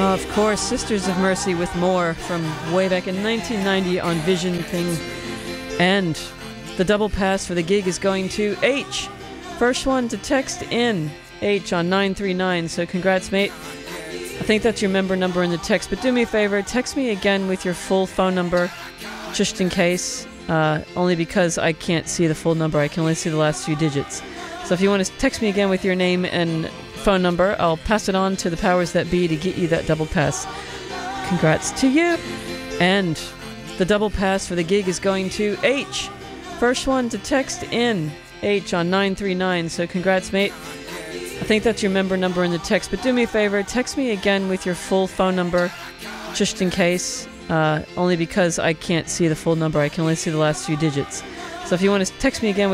Of course, Sisters of Mercy with More from way back in 1990 on Vision Thing. And the double pass for the gig is going to H. First one to text in, H on 939, so congrats, mate. I think that's your member number in the text, but do me a favor, text me again with your full phone number, just in case, only because I can't see the full number, I can only see the last few digits. So if you want to text me again with your name and phone number, I'll pass it on to the powers that be to get you that double pass. Congrats to you. And the double pass for the gig is going to H. First one to text in, H on 939, so congrats, mate. I think that's your member number in the text, but do me a favor, text me again with your full phone number, just in case, only because I can't see the full number, I can only see the last few digits. So if you want to text me again with